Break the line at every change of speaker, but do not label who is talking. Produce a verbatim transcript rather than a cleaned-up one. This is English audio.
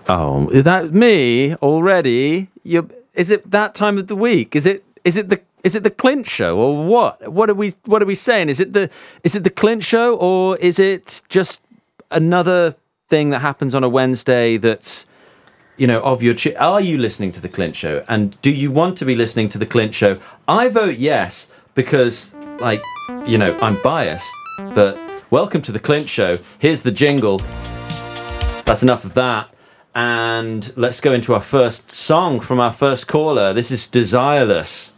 Oh, is that me already? You is it that time of the week? Is it is it the is it the Clint show or what? What are we what are we saying? Is it the is it the Clint show or is it just another thing that happens on a Wednesday that's, you know, of your... Ch- are you listening to the Clint show? And do you want to be listening to the Clint show? I vote yes because, like, you know, I'm biased, but welcome to the Clint show. Here's the jingle. That's enough of that. And let's go into our first song from our first caller. This is Desireless.